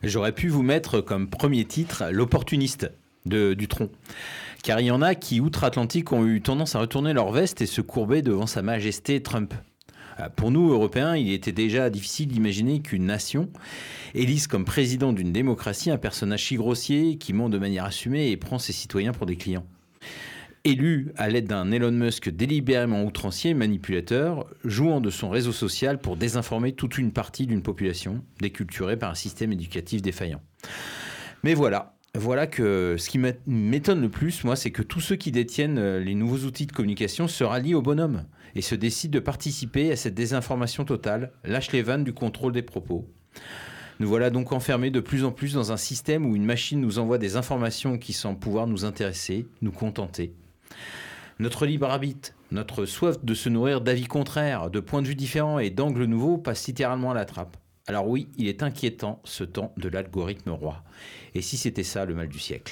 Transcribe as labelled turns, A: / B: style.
A: J'aurais pu vous mettre comme premier titre l'opportuniste de Dutronc. Car il y en a qui, outre-Atlantique, ont eu tendance à retourner leur veste et se courber devant sa majesté Trump. Pour nous, Européens, il était déjà difficile d'imaginer qu'une nation élise comme président d'une démocratie un personnage si grossier qui ment de manière assumée et prend ses citoyens pour des clients. Élu à l'aide d'un Elon Musk délibérément outrancier et manipulateur, jouant de son réseau social pour désinformer toute une partie d'une population déculturée par un système éducatif défaillant. Mais voilà que ce qui m'étonne le plus, moi, c'est que tous ceux qui détiennent les nouveaux outils de communication se rallient au bonhomme et se décident de participer à cette désinformation totale, lâchent les vannes du contrôle des propos. Nous voilà donc enfermés de plus en plus dans un système où une machine nous envoie des informations qui semblent pouvoir nous intéresser, nous contenter. Notre libre arbitre, notre soif de se nourrir d'avis contraires, de points de vue différents et d'angles nouveaux passe littéralement à la trappe. Alors oui, il est inquiétant ce temps de l'algorithme roi. Et si c'était ça le mal du siècle ?